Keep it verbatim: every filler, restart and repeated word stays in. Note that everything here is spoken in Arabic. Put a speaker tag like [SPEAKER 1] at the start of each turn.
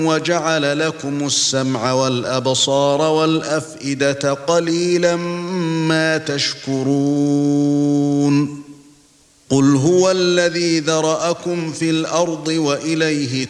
[SPEAKER 1] وَجَعَلَ لَكُمُ السَّمْعَ وَالْأَبْصَارَ وَالْأَفْئِدَةَ قَلِيلًا مَا تَشْكُرُونَ قُلْ هُوَ الَّذِي ذَرَأَكُمْ فِي الْأَرْضِ وَإِلَيْهِ